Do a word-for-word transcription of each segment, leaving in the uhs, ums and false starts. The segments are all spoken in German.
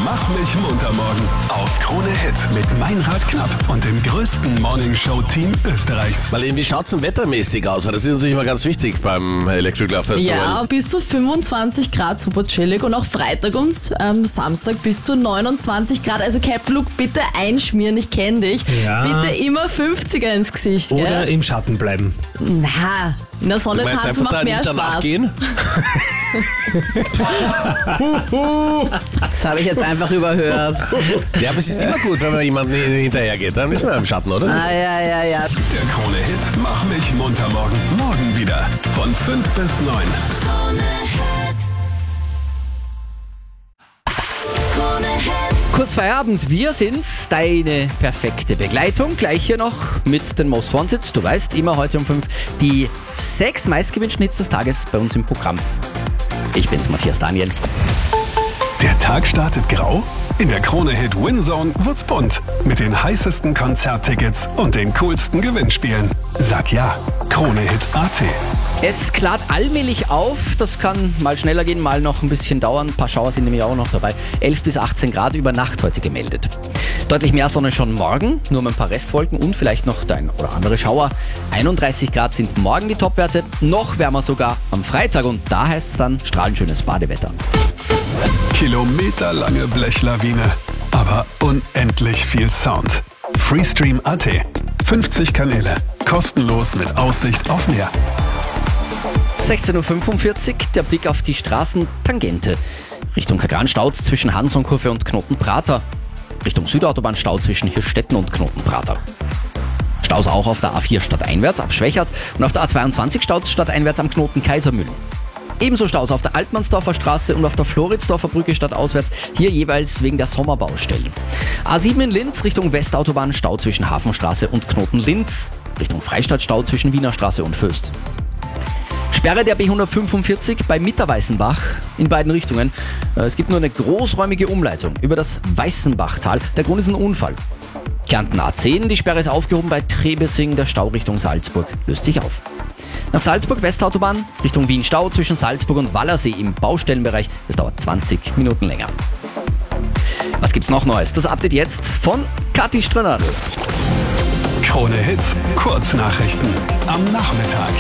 Mach mich munter morgen auf Krone Hit mit Meinrad Knapp und dem größten Morningshow-Team Österreichs. Marlene, wie schaut es denn wettermäßig aus? Weil das ist natürlich immer ganz wichtig beim Electric Love Festival. Ja, bis zu fünfundzwanzig Grad, super chillig. Und auch Freitag und ähm, Samstag bis zu neunundzwanzig Grad. Also Captain Luke, bitte einschmieren, ich kenne dich. Ja. Bitte immer fünfziger ins Gesicht, Oder gell? im Schatten bleiben. Na, in der Sonne Du meinst tanzen einfach macht da mehr nicht danach Spaß. gehen? Das habe ich jetzt einfach überhört. Ja, aber es ist immer gut, wenn man jemanden hinterher geht. Dann ist man im Schatten, oder? Ah, ja, ja, ja. Der Krone Hit Mach mich munter morgen. Morgen wieder von fünf bis neun. Kurz Feierabend, wir sind's, deine perfekte Begleitung. Gleich hier noch mit den Most Wanted. Du weißt, immer heute um fünf die sechs meistgewünschten Hits des Tages bei uns im Programm. Ich bin's, Matthias Daniel. Der Tag startet grau? In der Krone Hit Winzone wird's bunt. Mit den heißesten Konzerttickets und den coolsten Gewinnspielen. Sag ja, Krone Hit Punkt a t. Es klart allmählich auf, das kann mal schneller gehen, mal noch ein bisschen dauern. Ein paar Schauer sind nämlich auch noch dabei. elf bis achtzehn Grad über Nacht heute gemeldet. Deutlich mehr Sonne schon morgen, nur mit ein paar Restwolken und vielleicht noch der ein oder andere Schauer. einunddreißig Grad sind morgen die Topwerte, noch wärmer sogar am Freitag und da heißt es dann strahlend schönes Badewetter. Kilometerlange Blechlawine, aber unendlich viel Sound. Freestream Punkt a t. fünfzig Kanäle, kostenlos mit Aussicht auf Meer. sechzehn Uhr fünfundvierzig, der Blick auf die Straßentangente. Richtung Kagran-Stauz zwischen Hansonkurve und Knotenprater. Richtung Südautobahn Stau zwischen Hirstetten und Knotenprater. Staus auch auf der A vier stadteinwärts ab Schwächert und auf der A zweiundzwanzig Staus stadteinwärts am Knoten Kaisermühlen. Ebenso Staus auf der Altmannsdorfer Straße und auf der Floridsdorfer Brücke stadtauswärts, hier jeweils wegen der Sommerbaustellen. A sieben in Linz Richtung Westautobahn Stau zwischen Hafenstraße und Knoten Linz. Richtung Freistadt Stau zwischen Wiener Straße und Föst. Sperre der B hundertfünfundvierzig bei Mitterweißenbach in beiden Richtungen. Es gibt nur eine großräumige Umleitung über das Weißenbachtal. Der Grund ist ein Unfall. Kärnten A zehn, die Sperre ist aufgehoben bei Trebesing. Der Stau Richtung Salzburg löst sich auf. Nach Salzburg Westautobahn Richtung Wien Stau zwischen Salzburg und Wallersee im Baustellenbereich. Das dauert zwanzig Minuten länger. Was gibt's noch Neues? Das Update jetzt von Kathi Stranadl. Krone Hit Kurznachrichten am Nachmittag.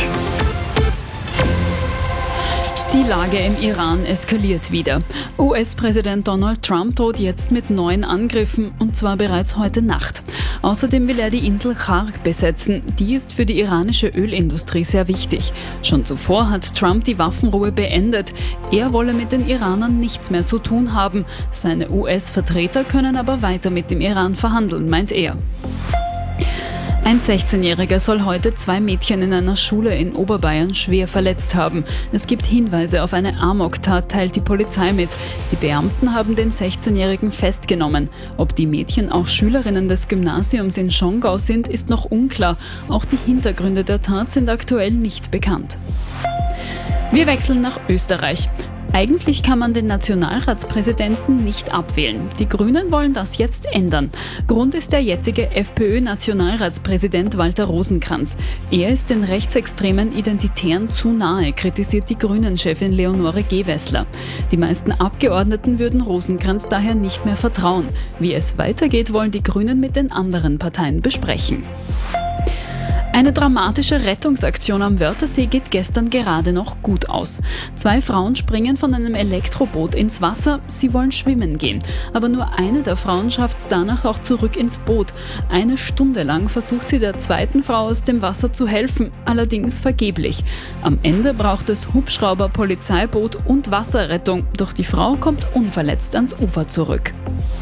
Die Lage im Iran eskaliert wieder. U S-Präsident Donald Trump droht jetzt mit neuen Angriffen, und zwar bereits heute Nacht. Außerdem will er die Insel Khark besetzen. Die ist für die iranische Ölindustrie sehr wichtig. Schon zuvor hat Trump die Waffenruhe beendet. Er wolle mit den Iranern nichts mehr zu tun haben. Seine U S-Vertreter können aber weiter mit dem Iran verhandeln, meint er. Ein sechzehnjähriger soll heute zwei Mädchen in einer Schule in Oberbayern schwer verletzt haben. Es gibt Hinweise auf eine Amoktat, teilt die Polizei mit. Die Beamten haben den sechzehnjährigen festgenommen. Ob die Mädchen auch Schülerinnen des Gymnasiums in Schongau sind, ist noch unklar. Auch die Hintergründe der Tat sind aktuell nicht bekannt. Wir wechseln nach Österreich. Eigentlich kann man den Nationalratspräsidenten nicht abwählen. Die Grünen wollen das jetzt ändern. Grund ist der jetzige FPÖ-Nationalratspräsident Walter Rosenkranz. Er ist den rechtsextremen Identitären zu nahe, kritisiert die Grünen-Chefin Leonore Gewessler. Die meisten Abgeordneten würden Rosenkranz daher nicht mehr vertrauen. Wie es weitergeht, wollen die Grünen mit den anderen Parteien besprechen. Eine dramatische Rettungsaktion am Wörthersee geht gestern gerade noch gut aus. Zwei Frauen springen von einem Elektroboot ins Wasser, sie wollen schwimmen gehen. Aber nur eine der Frauen schafft es danach auch zurück ins Boot. Eine Stunde lang versucht sie der zweiten Frau aus dem Wasser zu helfen, allerdings vergeblich. Am Ende braucht es Hubschrauber, Polizeiboot und Wasserrettung, doch die Frau kommt unverletzt ans Ufer zurück.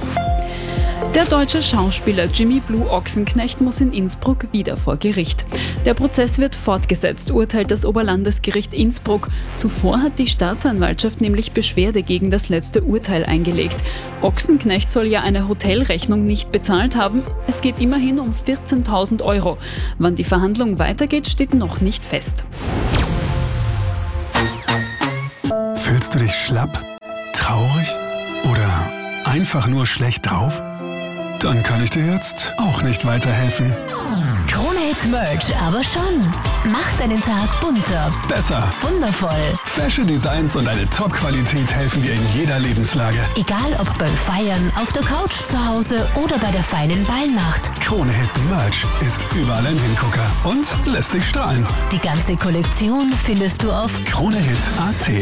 Der deutsche Schauspieler Jimmy Blue Ochsenknecht muss in Innsbruck wieder vor Gericht. Der Prozess wird fortgesetzt, urteilt das Oberlandesgericht Innsbruck. Zuvor hat die Staatsanwaltschaft nämlich Beschwerde gegen das letzte Urteil eingelegt. Ochsenknecht soll ja eine Hotelrechnung nicht bezahlt haben. Es geht immerhin um vierzehntausend Euro. Wann die Verhandlung weitergeht, steht noch nicht fest. Fühlst du dich schlapp, traurig oder einfach nur schlecht drauf? Dann kann ich dir jetzt auch nicht weiterhelfen. Krone-Hit Merch aber schon. Macht deinen Tag bunter, Besser. wundervoll. Fashion Designs und eine Top-Qualität helfen dir in jeder Lebenslage. Egal ob beim Feiern, auf der Couch, zu Hause oder bei der feinen Ballnacht. Krone-Hit Merch ist überall ein Hingucker und lässt dich strahlen. Die ganze Kollektion findest du auf Krone-Hit Punkt at.